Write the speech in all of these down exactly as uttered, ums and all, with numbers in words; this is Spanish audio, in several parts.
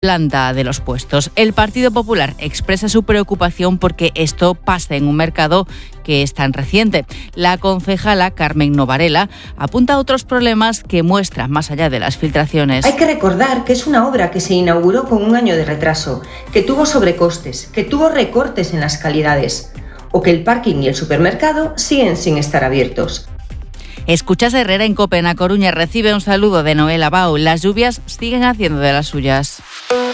planta de los puestos. El Partido Popular expresa su preocupación porque esto pasa en un mercado que es tan reciente. La concejala Carmen Novarela apunta a otros problemas que muestran más allá de las filtraciones. Hay que recordar que es una obra que se inauguró con un año de retraso, que tuvo sobrecostes, que tuvo recortes en las calidades, o que el parking y el supermercado siguen sin estar abiertos. Escuchas a Herrera en COPE, en A Coruña. Recibe un saludo de Noel Abao. Las lluvias siguen haciendo de las suyas.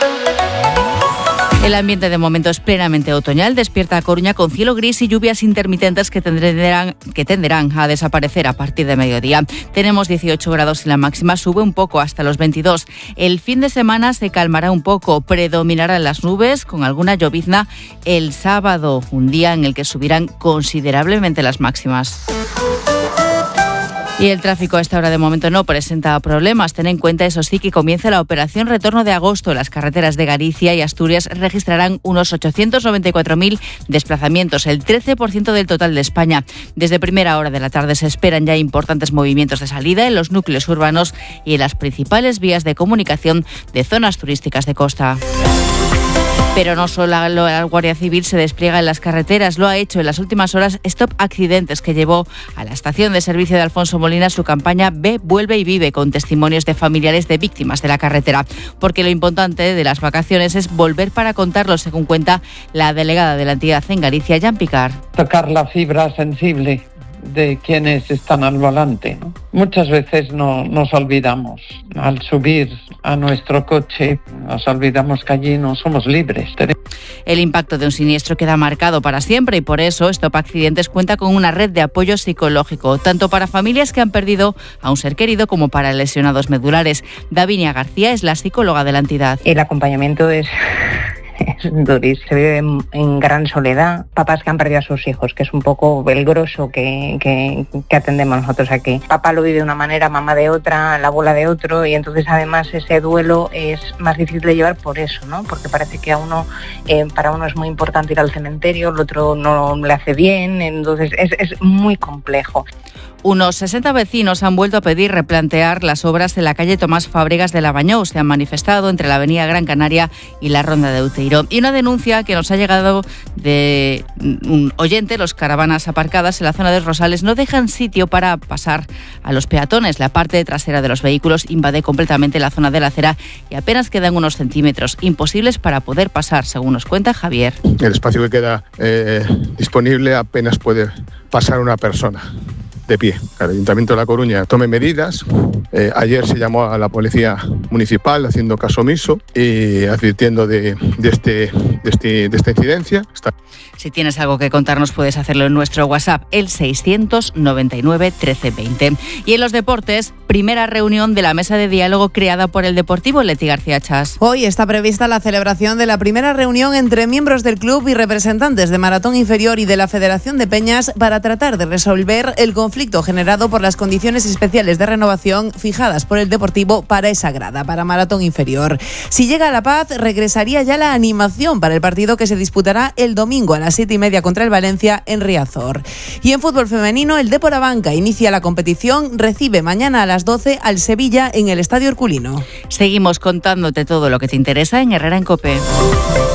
El ambiente de momento es plenamente otoñal. Despierta A Coruña con cielo gris y lluvias intermitentes que tenderán, que tenderán a desaparecer a partir de mediodía. Tenemos dieciocho grados y la máxima sube un poco hasta los veintidós. El fin de semana se calmará un poco. Predominarán las nubes con alguna llovizna el sábado, un día en el que subirán considerablemente las máximas. Y el tráfico a esta hora de momento no presenta problemas. Ten en cuenta, eso sí, que comienza la operación retorno de agosto. Las carreteras de Galicia y Asturias registrarán unos ochocientos noventa y cuatro mil desplazamientos, el trece por ciento del total de España. Desde primera hora de la tarde se esperan ya importantes movimientos de salida en los núcleos urbanos y en las principales vías de comunicación de zonas turísticas de costa. Pero no solo la Guardia Civil se despliega en las carreteras, lo ha hecho en las últimas horas Stop Accidentes, que llevó a la estación de servicio de Alfonso Molina su campaña Ve, Vuelve y Vive, con testimonios de familiares de víctimas de la carretera. Porque lo importante de las vacaciones es volver para contarlo, según cuenta la delegada de la entidad en Galicia, Jan Picar. Tocar la fibra sensible de quienes están al volante, ¿no? Muchas veces no nos olvidamos. Al subir a nuestro coche nos olvidamos que allí no somos libres. El impacto de un siniestro queda marcado para siempre y por eso Stop Accidentes cuenta con una red de apoyo psicológico, tanto para familias que han perdido a un ser querido como para lesionados medulares. Davinia García es la psicóloga de la entidad. El acompañamiento es... es durísimo. Se vive en, en gran soledad. Papás que han perdido a sus hijos, que es un poco el grosso que, que, que atendemos nosotros aquí. Papá lo vive de una manera, mamá de otra, la abuela de otro, y entonces además ese duelo es más difícil de llevar por eso, ¿no? Porque parece que a uno, eh, para uno es muy importante ir al cementerio, el otro no le hace bien, entonces es, es muy complejo. Unos sesenta vecinos han vuelto a pedir replantear las obras en la calle Tomás Fábregas de Labañou. Se han manifestado entre la avenida Gran Canaria y la Ronda de Outeiro. Y una denuncia que nos ha llegado de un oyente: los caravanas aparcadas en la zona de Rosales no dejan sitio para pasar a los peatones. La parte trasera de los vehículos invade completamente la zona de la acera y apenas quedan unos centímetros imposibles para poder pasar, según nos cuenta Javier. El espacio que queda eh, disponible apenas puede pasar una persona de pie. El Ayuntamiento de La Coruña tome medidas. Eh, ayer se llamó a la Policía Municipal haciendo caso omiso y advirtiendo de, de, este, de, este, de esta incidencia. Está... Si tienes algo que contarnos puedes hacerlo en nuestro WhatsApp, el seiscientos noventa y nueve trece veinte. Y en los deportes, primera reunión de la mesa de diálogo creada por el Deportivo. Leti García Chas. Hoy está prevista la celebración de la primera reunión entre miembros del club y representantes de Maratón Inferior y de la Federación de Peñas para tratar de resolver el conflicto generado por las condiciones especiales de renovación fijadas por el Deportivo para esa grada, para Maratón Inferior. Si llega a la paz, regresaría ya la animación para el partido que se disputará el domingo a las siete y media contra el Valencia en Riazor. Y en fútbol femenino, el Depor Abanca inicia la competición, recibe mañana a las doce al Sevilla en el Estadio Herculino. Seguimos contándote todo lo que te interesa en Herrera en COPE.